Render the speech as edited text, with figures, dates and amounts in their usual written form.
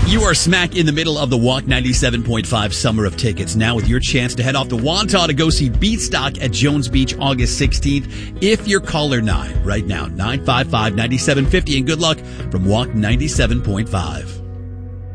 You are smack in the middle of the Walk 97.5 Summer of Tickets now with your chance to head off to Wantagh to go see Beatstock at Jones Beach August 16th. If you're caller 9 right now, 955-9750, and good luck from Walk 97.5.